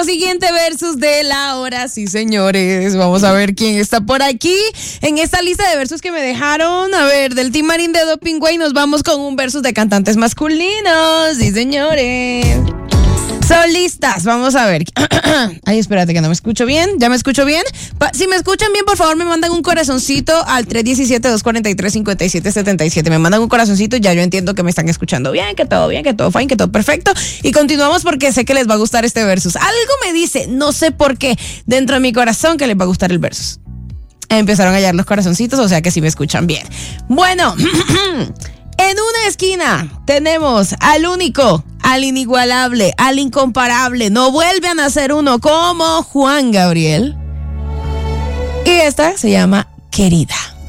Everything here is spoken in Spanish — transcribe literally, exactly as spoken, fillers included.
Siguiente versus de la hora, sí señores, vamos a ver quién está por aquí en esta lista de versus que me dejaron. A ver, del Team Marín de Dopingüey nos vamos con un versus de cantantes masculinos, sí señores. Son listas, vamos a ver. Ay, espérate que no me escucho bien. ¿Ya me escucho bien? Pa- si me escuchan bien, por favor, me mandan un corazoncito al tres uno siete, dos cuatro tres, cinco siete siete siete. Me mandan un corazoncito y ya yo entiendo que me están escuchando bien, que todo bien, que todo fine, que todo perfecto. Y continuamos porque sé que les va a gustar este versus. Algo me dice, no sé por qué, dentro de mi corazón que les va a gustar el versus. Empezaron a hallar los corazoncitos, o sea que sí me escuchan bien. Bueno, en una esquina tenemos al único, al inigualable, al incomparable, no vuelve a nacer uno como Juan Gabriel. Y esta se llama Querida.